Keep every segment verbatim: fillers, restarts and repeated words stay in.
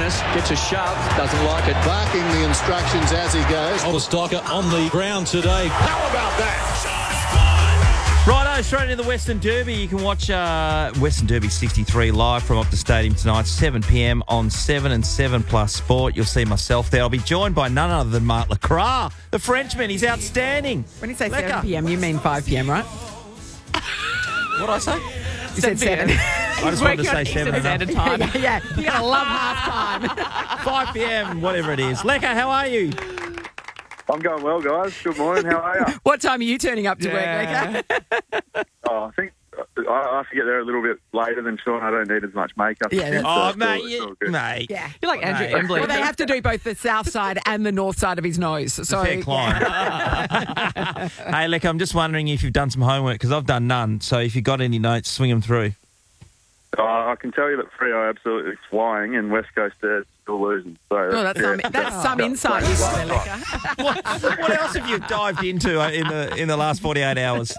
Dennis gets a shove, doesn't like it. Barking the instructions as he goes. Oldest Docker on the ground today. How about that? Righto, straight into the Western Derby. You can watch uh, Western Derby sixty-three live from Optus Stadium tonight, seven p.m. on seven and seven Plus Sport. You'll see myself there. I'll be joined by none other than Mark Lacroix, the Frenchman. He's outstanding. When you say Lecker. seven p.m, you mean five p.m, right? What did I say? You said seven. I just wanted to say seven. Standard time. yeah, yeah. You're going to love half time. five p.m, whatever it is. Lecker, how are you? I'm going well, guys. Good morning. How are you? What time are you turning up to Yeah. work, Lecker? Oh, I think I, I have to get there a little bit later than Sean. I don't need as much makeup. Yeah, as him, that's- so Oh, it's all- mate, it's you, all good. mate. Yeah. You're like Andrew Mate. Embley. Well, they have to do both the south side and the north side of his nose. So Fair climb. Hey, Lecker, I'm just wondering if you've done some homework, because I've done none. So if you've got any notes, swing them through. Uh, I can tell you that Freo absolutely flying and West Coast are still losing. So Oh, that's yeah. some, that's some insight you got there, Lecker. What, what else have you dived into uh, in the in the last forty-eight hours?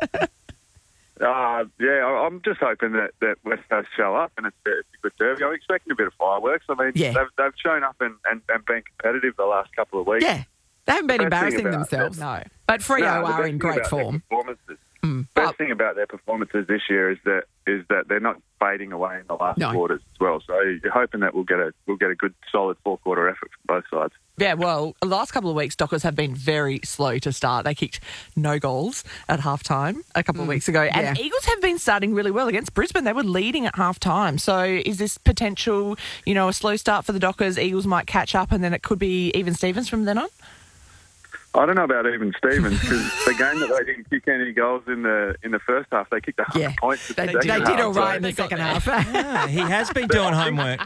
Uh, yeah, I- I'm just hoping that, that West Coast show up and it's, it's a good derby. I'm expecting a bit of fireworks. I mean, Yeah. they've, they've shown up and, and, and been competitive the last couple of weeks. Yeah. They haven't been The best thing embarrassing about themselves. No. But Freo No, the are best in thing great about their form. Performances. Mm. Best Well, thing about their performances this year is that is that they're not fading away in the last No. quarters as well. So you're hoping that we'll get a we'll get a good solid four quarter effort from both sides. Yeah, well, the last couple of weeks, Dockers have been very slow to start. They kicked no goals at halftime a couple of weeks ago. And yeah. Eagles have been starting really well against Brisbane. They were leading at halftime. So is this potential, you know, a slow start for the Dockers? Eagles might catch up and then it could be even Stevens from then on? I don't know about even Stevens because the game that they didn't kick any goals in the in the first half, they kicked one hundred Yeah. points. in They, the they second did half. all right in So the second half. Yeah, he has been doing homework.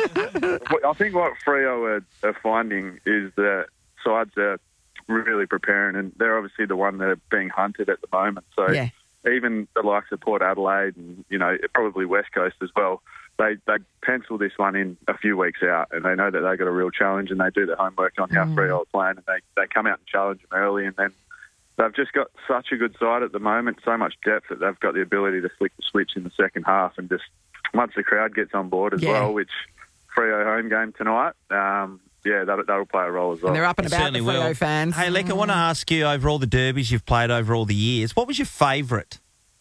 I think what Freo are, are finding is that sides are really preparing, and they're obviously the one that are being hunted at the moment. So Yeah. even the likes of Port Adelaide and, you know, probably West Coast as well, they they pencil this one in a few weeks out, and they know that they've got a real challenge, and they do their homework on how Freo are playing, and they, they come out and challenge them early, and then they've just got such a good side at the moment, so much depth that they've got the ability to flick the switch in the second half, and just once the crowd gets on board as Yeah. well, which Freo home game tonight, um, yeah, that'll, that'll play a role as well. And they're up and It about, the certainly will. Freo fans. Hey, Lecker, I want to ask you, over all the derbies you've played over all the years, what was your favourite?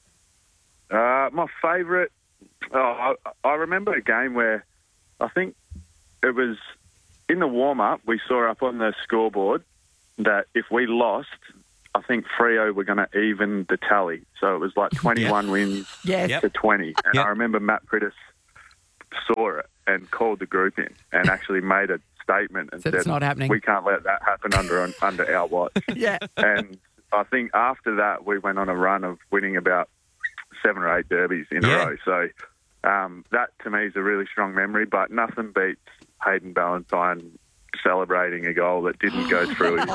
Uh, my favourite, oh, I, I remember a game where I think it was in the warm-up, we saw up on the scoreboard that if we lost, I think Freo were going to even the tally. So it was like twenty-one wins Yes. Yep. to twenty. And Yep. I remember Matt Prittis saw it and called the group in and actually made a statement and Said said, it's not happening. we can't let that happen under under our watch. Yeah. And I think after that, we went on a run of winning about seven or eight derbies in Yeah. a row. So um, that, to me, is a really strong memory, but nothing beats Hayden Ballantyne celebrating a goal that didn't go through his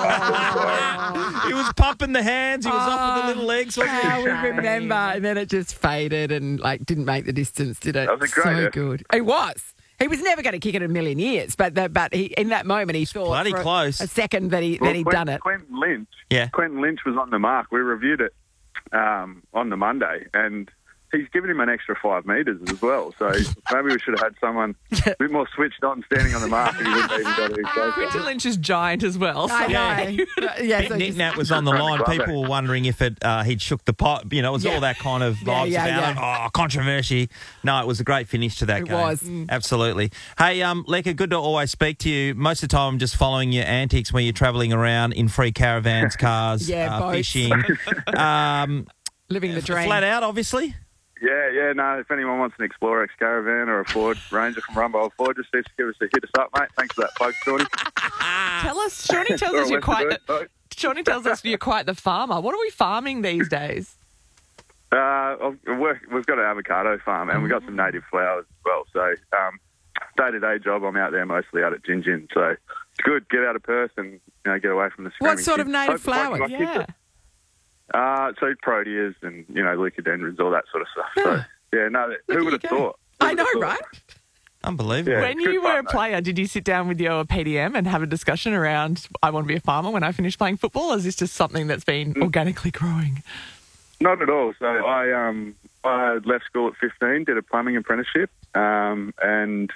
He was pumping the hands, he was off with the little legs, wasn't How he? we remember, and then it just faded and like didn't make the distance, did it? That was a great so effort. good. It was. He was never going to kick it in a million years, but that, but he in that moment he thought bloody for a- close. a second that he Well, that he'd Quent- done it. Quentin Lynch. Yeah. Quentin Lynch was on the mark. We reviewed it um, on the Monday, and he's given him an extra five metres as well. So maybe we should have had someone a bit more switched on standing on the mark, and he wouldn't have even got any closer. Quinton Lynch is giant as well. I so- know. yeah, so Nick just- Nat was on the line. People were wondering if it uh, he'd shook the pot. You know, it was Yeah. all that kind of Yeah, vibes yeah, about yeah. it. Oh, controversy. No, it was a great finish to that It game. was. Mm. Absolutely. Hey, um, Lecker, good to always speak to you. Most of the time I'm just following your antics when you're travelling around in free caravans, cars, Yeah, uh, boats. fishing. um, living the dream. flat out, obviously. Yeah, yeah, no, if anyone wants an Explorer X Caravan or a Ford Ranger from Rumbold Ford, just give us a hit us up, mate. Thanks for that plug, Shawnee. Tell us, Shawnee tells Or a us you're Western quite Bird the, boat. Shawnee tells us you're quite the farmer. What are we farming these days? Uh, I've- we're- we've got an avocado farm and we've got some native flowers as well. So um, day-to-day job, I'm out there mostly out at Gin Gin. So it's good. Get out of Perth and you know get away from the screaming What sort of kids. native Hope- flowers? like- like kids Yeah. Uh, so proteas and, you know, leucodendrons, all that sort of stuff. So, yeah, no, who would have you go. thought? Who I would know, have thought? right? Unbelievable. Yeah. When good you were fun, a mate. player, did you sit down with your P D M and have a discussion around, I want to be a farmer when I finish playing football? Or is this just something that's been organically growing? Not at all. So I um I left school at fifteen, did a plumbing apprenticeship, um, and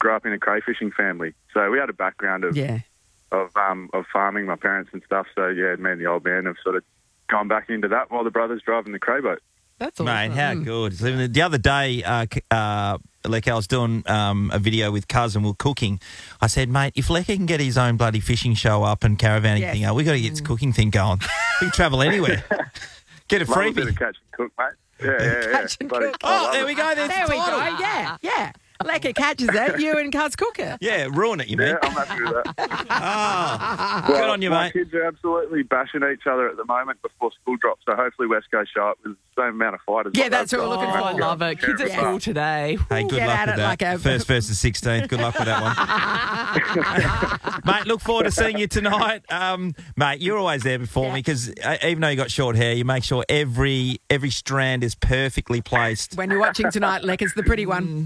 grew up in a crayfishing family, so we had a background of Yeah. of um, of farming, my parents and stuff. So yeah, me and the old man have sort of gone back into that while the brothers driving the cray boat. That's awesome. Mate, how good. The other day, uh, uh, Lecker, I was doing um, a video with Cuz and we were cooking. I said, mate, if Lecker can get his own bloody fishing show up and caravanning Yes. thing up, we've got to get this cooking thing going. We can travel anywhere. Get a Love a bit freebie. of catch and cook, mate. Yeah, yeah, yeah. Catch and Bloody- cook. I Oh, love there it. we go. There's There the we go. title. Yeah, yeah. Lecker catches it. You and Cuz Cooker. Yeah, ruin it, you mean? Yeah, I'm happy with that. Ah, Well, good on you, my mate. kids are absolutely bashing each other at the moment before school drops, so hopefully West Coast show up with the same amount of fighters. Yeah, like that's they've what we're got. looking Oh, I for. love it. Kids at Yeah. school today. Hey, good Get luck at with it that. like a- First versus sixteenth. Good luck with that one. Mate, look forward to seeing you tonight. Um, mate, you're always there before Yeah. me because uh, even though you got short hair, you make sure every every strand is perfectly placed. When you're watching tonight, Lecker's the pretty one.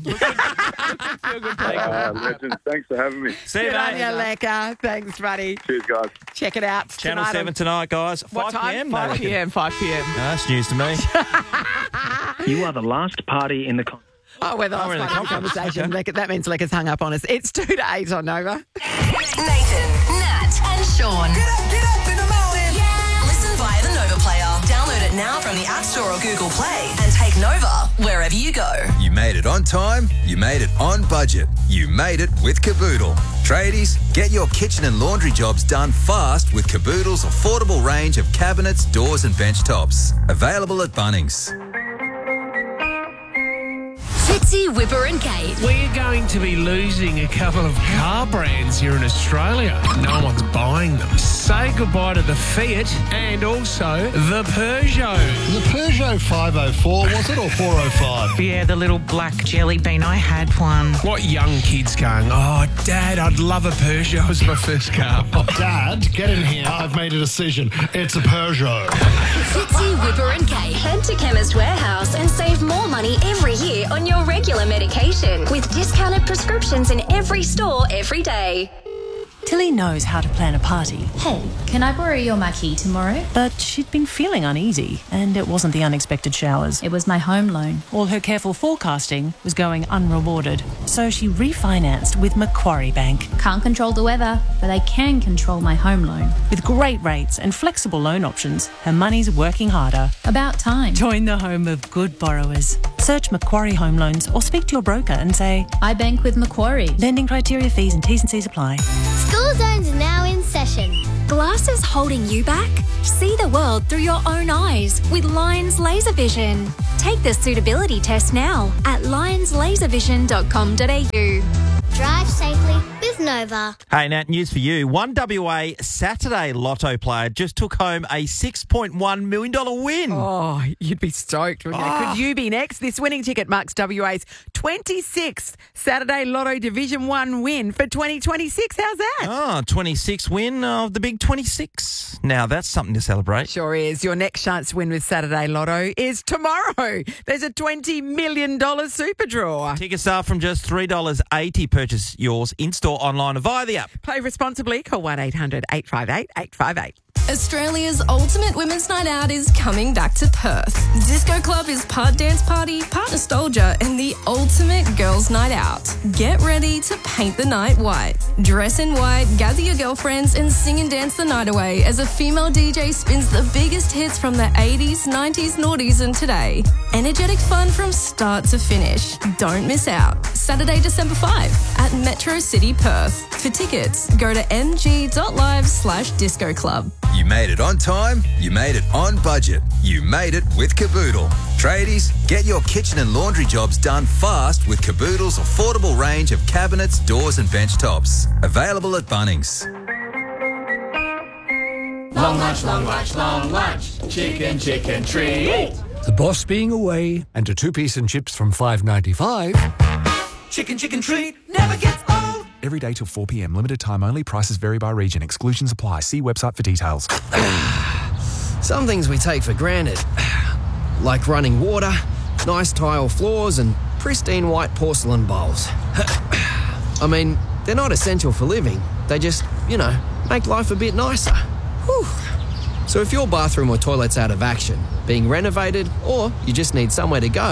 Uh, legend. Thanks for having me. See you, Good on you, mate. Lecker. Thanks, buddy. Cheers, guys. Check it out. Channel tonight seven on- tonight, guys. What five time? p.m. five No, five p.m. five p.m. No, that's news to me. You are the last party in the con- Oh, we're the last we're in the part of the conference. conversation. Lecker, that means Lecker's hung up on us. It's two to eight on Nova. Nathan, Nat, and Sean. Get up, get up in the morning. Yeah. Listen via the Nova Player. Download it now from the App Store or Google Play and take Nova wherever you go. You made it on time, you made it on budget, you made it with Caboodle. Tradies, get your kitchen and laundry jobs done fast with Caboodle's affordable range of cabinets, doors and bench tops. Available at Bunnings. Fitzy, Whipper and Kate. We're going to be losing a couple of car brands here in Australia. No one's buying them. Say goodbye to the Fiat and also the Peugeot. The Peugeot five oh four, was it, or four oh five? Yeah, the little black jelly bean. I had one. What young kids going, oh, Dad, I'd love a Peugeot as my first car. Dad, get in here. I've made a decision. It's a Peugeot. Fitzy, Whipper and Kate. Head to Chemist Warehouse and save more money every year on your regular medication with discounted prescriptions in every store every day. Tilly knows how to plan a party. Hey, can I borrow your marquee tomorrow? But she'd been feeling uneasy, and it wasn't the unexpected showers. It was my home loan. All her careful forecasting was going unrewarded. So she refinanced with Macquarie Bank. Can't control the weather, but I can control my home loan. With great rates and flexible loan options, her money's working harder. About time. Join the home of good borrowers. Search Macquarie Home Loans or speak to your broker and say, I bank with Macquarie. Lending criteria, fees and T's and C's apply. School Zone's now in session. Glasses holding you back? See the world through your own eyes with Lions Laser Vision. Take the suitability test now at lions laser vision dot com dot a u. Drive safely with Nova. Hey, Nat, news for you. One W A Saturday Lotto player just took home a six point one million dollars win. Oh, you'd be stoked, wouldn't you? Oh. Could you be next? This winning ticket marks W A's twenty-sixth Saturday Lotto Division one win for twenty twenty-six. How's that? Oh, twenty-six win of the big twenty-six. Now, that's something to celebrate. Sure is. Your next chance to win with Saturday Lotto is tomorrow. There's a twenty million dollars super draw. Tickets are from just three dollars eighty. Purchase yours in-store, online, or via the app. Play responsibly. Call one eight hundred eight five eight eight five eight. Australia's ultimate women's night out is coming back to Perth. Disco Club is part dance party, part nostalgia, and the ultimate girls' night out. Get ready to paint the night white. Dress in white, gather your girlfriends, and sing and dance the night away as a female D J spins the biggest hits from the eighties, nineties, noughties, and today. Energetic fun from start to finish. Don't miss out. Saturday, December fifth at Metro City, Perth. For tickets, go to mg.live slash disco club. You made it on time, you made it on budget, you made it with Caboodle. Tradies, get your kitchen and laundry jobs done fast with Caboodle's affordable range of cabinets, doors and bench tops. Available at Bunnings. Long lunch, long lunch, long lunch. Chicken, chicken treat. The boss being away and a two-piece and chips from five ninety-five. Chicken, chicken treat never gets old. Every day till four p.m. Limited time only. Prices vary by region. Exclusions apply. See website for details. Some things we take for granted, like running water, nice tile floors and pristine white porcelain bowls. I mean, they're not essential for living. They just, you know, make life a bit nicer. Whew. So if your bathroom or toilet's out of action, being renovated, or you just need somewhere to go,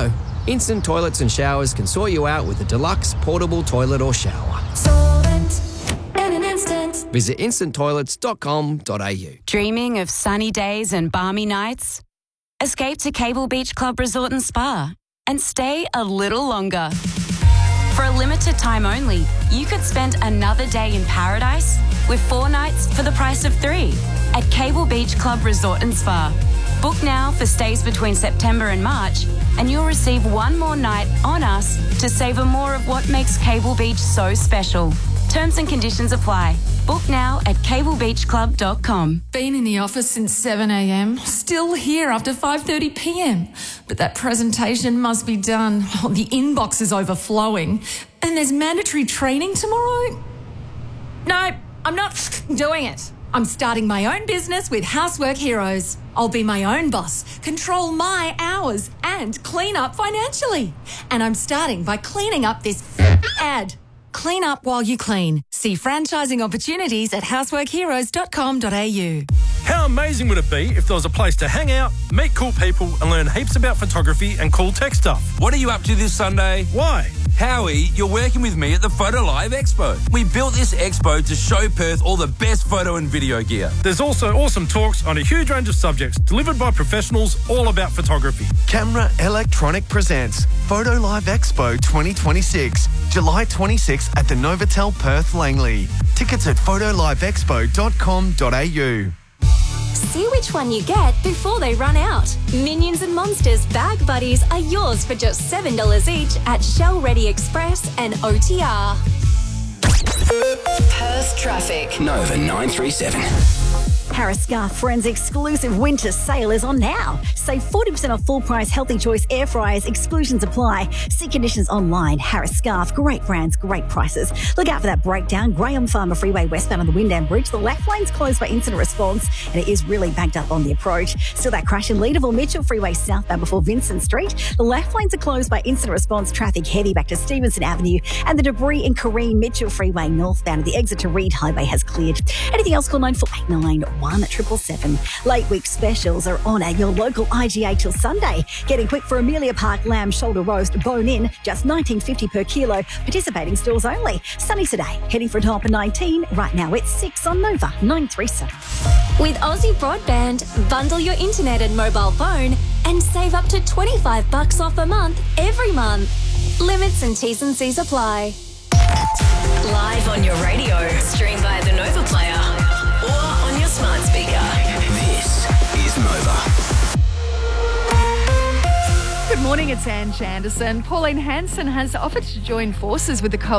Instant Toilets and Showers can sort you out with a deluxe portable toilet or shower. Solvent in an instant. Visit instant toilets dot com dot a u. Dreaming of sunny days and balmy nights? Escape to Cable Beach Club Resort and Spa and stay a little longer. For a limited time only, you could spend another day in paradise with four nights for the price of three at Cable Beach Club Resort and Spa. Book now for stays between September and March, and you'll receive one more night on us to savour more of what makes Cable Beach so special. Terms and conditions apply. Book now at cable beach club dot com. Been in the office since seven a m, still here after five thirty p m. But that presentation must be done. Oh, the inbox is overflowing. And there's mandatory training tomorrow? No, I'm not doing it. I'm starting my own business with Housework Heroes. I'll be my own boss, control my hours, and clean up financially. And I'm starting by cleaning up this ad. Clean up while you clean. See franchising opportunities at housework heroes dot com dot a u. How amazing would it be if there was a place to hang out, meet cool people, and learn heaps about photography and cool tech stuff? What are you up to this Sunday? Why? Howie, you're working with me at the Photo Live Expo. We built this expo to show Perth all the best photo and video gear. There's also awesome talks on a huge range of subjects delivered by professionals all about photography. Camera Electronic presents Photo Live Expo twenty twenty-six, July twenty-sixth at the Novotel Perth Langley. Tickets at photo live expo dot com dot a u. See which one you get before they run out. Minions and Monsters Bag Buddies are yours for just seven dollars each at Shell Ready Express and O T R. Perth traffic. Nova nine three seven. Harris Scarf Friends exclusive winter sale is on now. Save forty percent off full price Healthy Choice air fryers. Exclusions apply. See conditions online. Harris Scarf. Great brands, great prices. Look out for that breakdown. Graham Farmer Freeway westbound on the Wyndham Bridge. The left lane's closed by incident response and it is really backed up on the approach. Still that crash in Leederville Mitchell Freeway southbound before Vincent Street. The left lanes are closed by incident response. Traffic heavy back to Stevenson Avenue and the debris in Kareem Mitchell Freeway northbound at the exit to Reed Highway has cleared. Anything else, call nine four eight nine one triple seven. Late week specials are on at your local I G A till Sunday. Getting quick for Amelia Park lamb shoulder roast bone in, just nineteen fifty per kilo. Participating stores only. Sunny today, heading for a top of nineteen. Right now it's six on Nova nine three seven. With Aussie Broadband, bundle your internet and mobile phone and save up to twenty-five bucks off a month every month. Limits and T's and C's apply. Live on your radio, stream via the Nova Player or on your smart speaker. This is Nova. Good morning, it's Ange Anderson. Pauline Hanson has offered to join forces with the